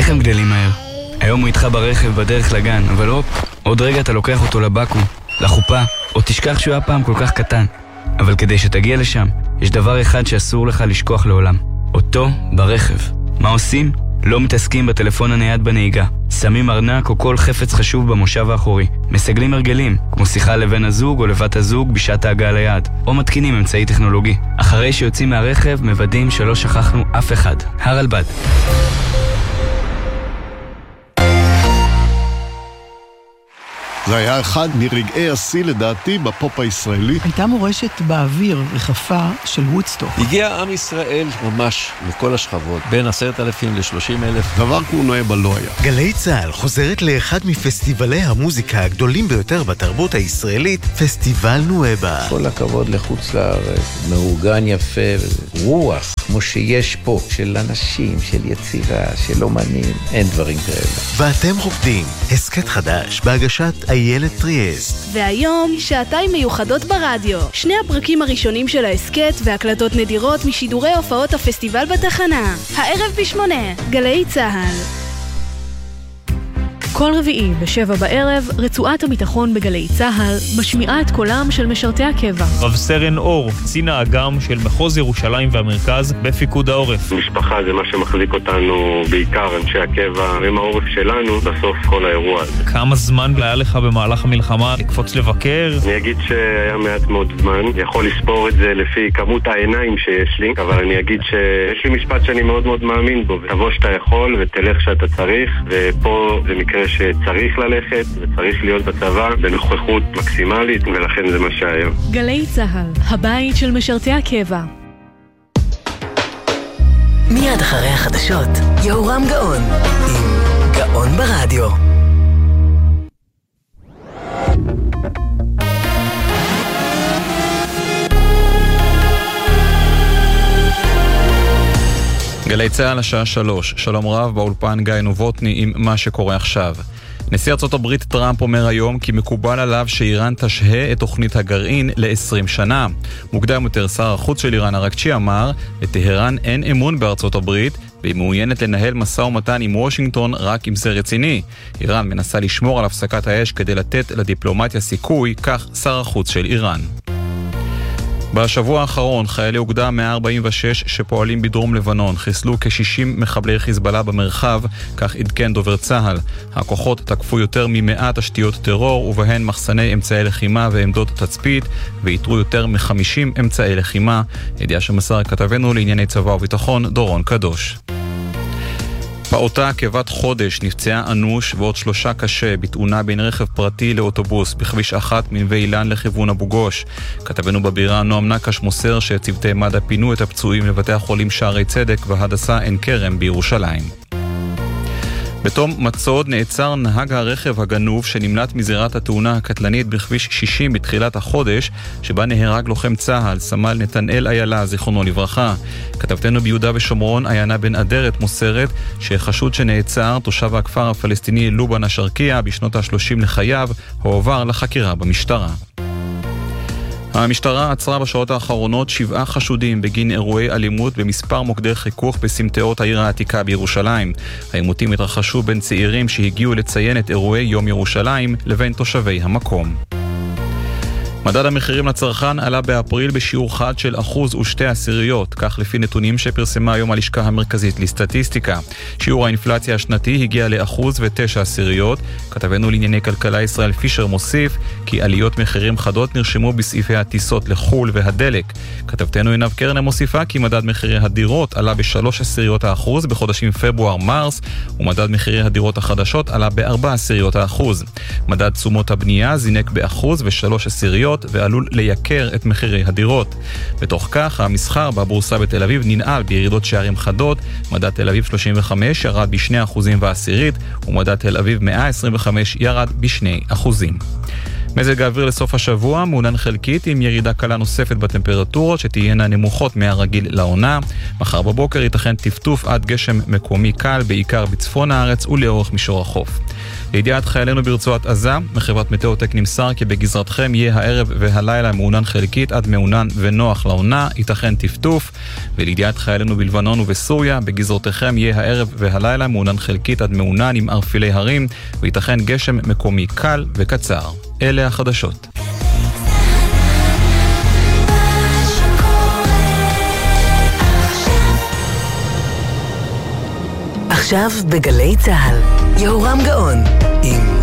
איך הם גדלים מהר? היום הוא איתך ברכב בדרך לגן, אבל עוד רגע אתה לוקח אותו לבקו"ם, לחופה, או תשכח שהוא היה פעם כל כך קטן. אבל כדי שתגיע לשם, יש דבר אחד שאסור לך לשכוח לעולם. אותו ברכב. מה עושים? לא מתעסקים בטלפון הנייד בנהיגה. שמים ארנק או כל חפץ חשוב במושב האחורי. מסגלים הרגלים, כמו שיחה לבן הזוג או לבת הזוג בשעת ההגעה ליעד. או מתקינים אמצעי טכנולוגי. אחרי שיוצאים מהרכב, מוודאים שלא שכחנו אף אחד. הרלב"ד. זה היה אחד מרגעי השיא לדעתי בפופ הישראלי. הייתה מורשת באוויר רחפה של וודסטוק. הגיע עם ישראל ממש מכל השכבות, בין 10,000 ל-30,000. דבר כמו נואבה לא היה. גלי צהל חוזרת לאחד מפסטיבלי המוזיקה הגדולים ביותר בתרבות הישראלית, פסטיבל נואבה. כל הכבוד לחוץ לארץ, מאורגן יפה, רוח, כמו שיש פה, של אנשים, של יצירה, של אומנים, אין דברים כאלה. ואתם רוקדים, הסקט חדש בהגשת איילת טריאסט. והיום, שעתיים מיוחדות ברדיו. 2 הפרקים הראשונים של ההסקט והקלטות נדירות משידורי הופעות הפסטיבל בתחנה. הערב ב8, גלי צהל. כל רביעי ב7 בערב, רצועת הביטחון בגלי צהל משמיעה את קולם של משרתי הקבע. רב סרן אור, קצין האג"ם של מחוז ירושלים והמרכז בפיקוד העורף. משפחה זה מה שמחזיק אותנו, בעיקר אנשי הקבע, ועם העורף שלנו בסוף כל האירוע הזה. כמה זמן היה לך במהלך המלחמה לקפוץ לבקר? אני אגיד שהיה מעט מאוד זמן, יכול לספור את זה לפי כמות העיניים שיש לי, אבל אני אגיד שיש לי משפט שאני מאוד מאוד מאמין בו, תבוא שאתה יכול ותלך שאתה צריך, ופה זה מקרה שצריך ללכת וצריך להיות בצבא בנוכחות מקסימלית, ולכן זה מה שהיה. גלי צהל, הבית של משרתי הקבע. מיד אחרי החדשות, יהורם גאון עם גאון ברדיו. גלי צהל השעה 3, שלום רב, באולפן גיא נובוטני עם מה שקורה עכשיו. נשיא ארצות הברית טראמפ אומר היום כי מקובל עליו שאיראן תשהה את תוכנית הגרעין ל-20 שנה. מוקדם יותר שר החוץ של איראן ארקצ'י אמר, לטהרן אין אמון בארצות הברית, והיא מעוניינת לנהל משא ומתן עם וושינגטון רק אם זה רציני. איראן מנסה לשמור על הפסקת האש כדי לתת לדיפלומטיה סיכוי, כך שר החוץ של איראן. בשבוע האחרון חיילי אוגדה 146 שפועלים בדרום לבנון חיסלו כ-60 מחבלי חיזבאללה במרחב, כך עדכן דובר צהל. הכוחות תקפו יותר מ100 תשתיות טרור ובהן מחסני אמצעי לחימה ועמדות תצפית, ואיתרו יותר מ50 אמצעי לחימה. ידיעה שמסר כתבנו לענייני צבא וביטחון דורון קדוש. פעוטה כבת חודש נפצעה אנוש ועוד 3 קשה בתאונה בין רכב פרטי לאוטובוס בכביש 1 מנווה אילן לכיוון אבו גוש. כתבנו בבירה נועם נקש מוסר שצוותי מד"א פינו את הפצועים לבתי החולים שערי צדק והדסה עין כרם בירושלים. בתום מצוד נעצר נהג הרכב הגנוב שנמלט מזירת התאונה הקטלנית בכביש 60 בתחילת החודש, שבה נהרג לוחם צה"ל, סמל נתנאל איילה, זיכרונו לברכה. כתבתנו ביהודה ושומרון, עיינה בן אדרת מוסרת שחשוד שנעצר, תושב הכפר הפלסטיני לובן השרקיה בשנות ה-30 לחייו, הועבר לחקירה במשטרה. המשטרה עצרה בשעות האחרונות 7 חשודים בגין אירועי אלימות במספר מוקדי חיכוך בסמטאות העיר העתיקה בירושלים. העימותים התרחשו בין צעירים שהגיעו לציין את אירועי יום ירושלים לבין תושבי המקום. מדד המחירים לצרכן עלה באפריל בשיעור חד של 1.2%, כך לפי נתונים שפרסמה היום הלשכה המרכזית לסטטיסטיקה. שיעור האינפלציה השנתי הגיע ל1.9%. כתבנו לענייני כלכלה ישראל פישר מוסיף כי עליות מחירים חדות נרשמו בסעיפי הטיסות לחול והדלק. כתבתנו עינב קרנה מוסיפה כי מדד מחירי הדירות עלה ב3% בחודשים פברואר-מרס, ומדד מחירי הדירות החדשות עלה ב4%. מדד תשומות הבנייה זינק ב1.3%, ועלול לייקר את מחירי הדירות. בתוך כך, המסחר בבורסה בתל אביב ננעל בירידות שערים חדות. מדד תל אביב 35 ירד ב2.1%, ומדד תל אביב 125 ירד ב2%. מזג האוויר לסוף השבוע מעונן חלקית עם ירידה קלה נוספת בטמפרטורות שתהיינה נמוכות מהרגיל לעונה. מחר בבוקר ייתכן טפטוף עד גשם מקומי קל בעיקר בצפון הארץ ולאורך מישור החוף. לידיעת חיילינו ברצועת עזה, מחברת מטאוטק נמסר כי בגזרתכם יהיה הערב והלילה מעונן חלקית עד מעונן ונוח לעונה, ייתכן טפטוף. ולידיעת חיילינו בלבנון ובסוריה, בגזרותיכם יהיה הערב והלילה מעונן חלקית עד מעונן עם ערפילי הרים, וייתכן גשם מקומי קל וקצר. אלה החדשות. עכשיו בגלי צהל, יהורם גאון עם